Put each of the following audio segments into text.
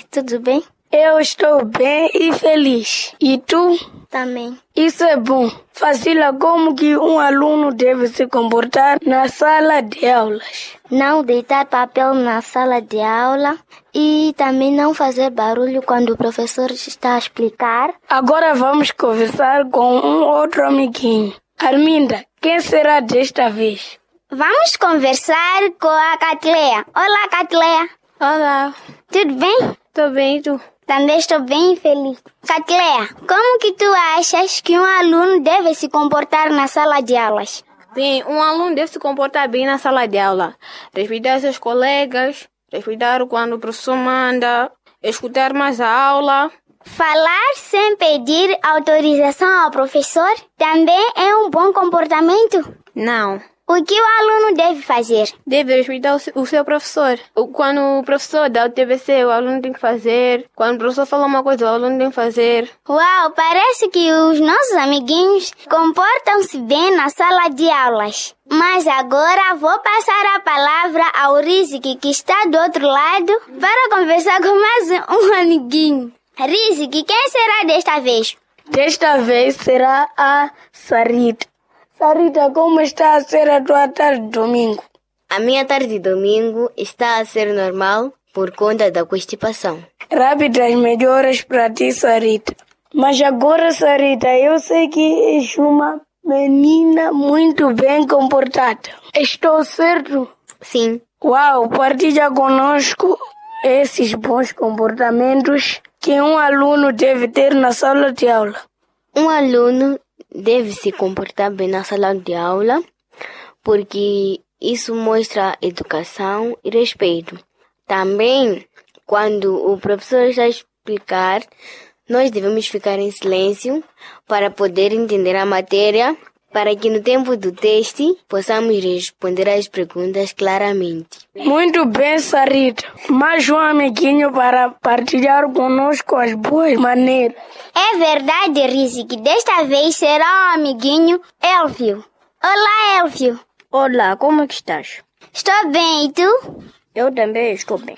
tudo bem? Eu estou bem e feliz. E tu? Também. Isso é bom. Facila como que um aluno deve se comportar na sala de aulas. Não deitar papel na sala de aula e também não fazer barulho quando o professor está a explicar. Agora vamos conversar com um outro amiguinho. Arminda, quem será desta vez? Vamos conversar com a Catleia. Olá, Catleia. Olá. Tudo bem? Tô bem, e tu? Também estou bem feliz. Catleia, como que tu achas que um aluno deve se comportar na sala de aulas? Bem, um aluno deve se comportar bem na sala de aula. Respeitar seus colegas, respeitar quando o professor manda, escutar mais a aula. Falar sem pedir autorização ao professor também é um bom comportamento? Não. O que o aluno deve fazer? Deve respeitar o seu professor. Quando o professor dá o TBC, o aluno tem que fazer. Quando o professor fala uma coisa, o aluno tem que fazer. Uau, parece que os nossos amiguinhos comportam-se bem na sala de aulas. Mas agora vou passar a palavra ao Rizik, que está do outro lado, para conversar com mais um amiguinho. Rizik, quem será desta vez? Desta vez será a Sarita. Sarita, como está a ser a tua tarde de domingo? A minha tarde de domingo está a ser normal por conta da constipação. Rápidas melhoras para ti, Sarita. Mas agora, Sarita, eu sei que és uma menina muito bem comportada. Estou certo? Sim. Uau, partilha conosco esses bons comportamentos que um aluno deve ter na sala de aula. Um aluno deve se comportar bem na sala de aula porque isso mostra educação e respeito. Também, quando o professor está a explicar, nós devemos ficar em silêncio para poder entender a matéria, para que no tempo do teste possamos responder as perguntas claramente. Muito bem, Sarita. Mais um amiguinho para partilhar conosco as boas maneiras. É verdade, Rizik. Desta vez será o amiguinho Elfio. Olá, Elfio. Olá, como é que estás? Estou bem, e tu? Eu também estou bem.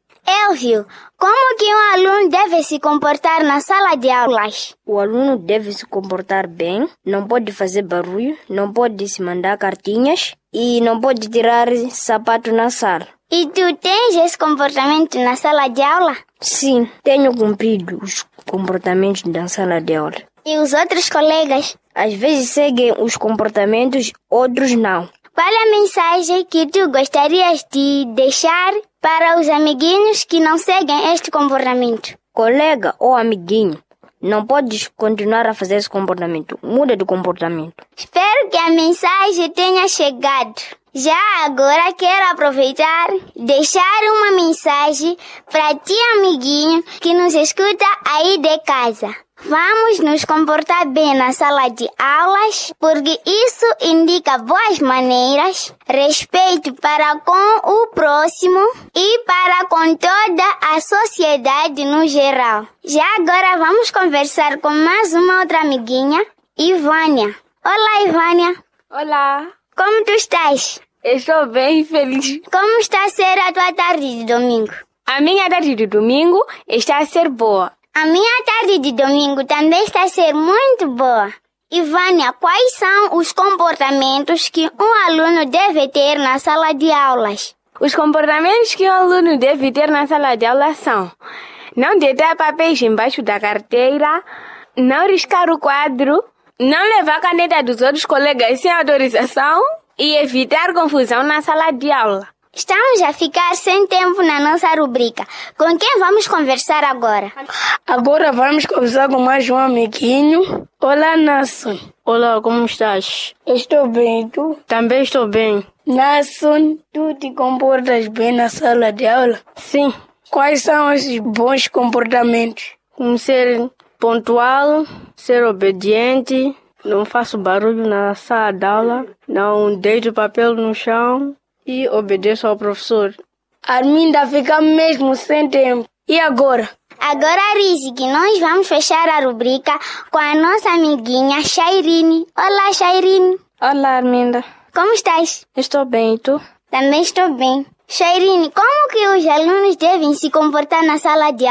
Elfio, como que um aluno deve se comportar na sala de aulas? O aluno deve se comportar bem, não pode fazer barulho, não pode se mandar cartinhas e não pode tirar sapato na sala. E tu tens esse comportamento na sala de aula? Sim, tenho cumprido os comportamentos da sala de aula. E os outros colegas? Às vezes seguem os comportamentos, outros não. Qual é a mensagem que tu gostarias de deixar para os amiguinhos que não seguem este comportamento? Colega ou amiguinho, não podes continuar a fazer esse comportamento. Muda de comportamento. Espero que a mensagem tenha chegado. Já agora quero aproveitar e deixar uma mensagem para ti, amiguinho, que nos escuta aí de casa. Vamos nos comportar bem na sala de aulas, porque isso indica boas maneiras, respeito para com o próximo e para com toda a sociedade no geral. Já agora vamos conversar com mais uma outra amiguinha, Ivânia. Olá, Ivânia. Olá. Como tu estás? Estou bem feliz. Como está a ser a tua tarde de domingo? A minha tarde de domingo está a ser boa. A minha tarde de domingo também está a ser muito boa. Ivânia, quais são os comportamentos que um aluno deve ter na sala de aulas? Os comportamentos que um aluno deve ter na sala de aula são: não deitar papéis embaixo da carteira, não riscar o quadro, não levar a caneta dos outros colegas sem autorização e evitar confusão na sala de aula. Estamos a ficar sem tempo na nossa rubrica. Com quem vamos conversar agora? Agora vamos conversar com mais um amiguinho. Olá, Nasson. Olá, como estás? Estou bem, e tu? Também estou bem. Nasson, tu te comportas bem na sala de aula? Sim. Quais são esses bons comportamentos? Como ser pontual, ser obediente, não faço barulho na sala de aula, não deito papel no chão e obedeço ao professor. Arminda, fica mesmo sem tempo. E agora? Agora, Rizik, nós vamos fechar a rubrica com a nossa amiguinha Shairine. Olá, Shairine. Olá, Arminda. Como estás? Estou bem, e tu? Também estou bem. Shairine, como que os alunos devem se comportar na sala de aula?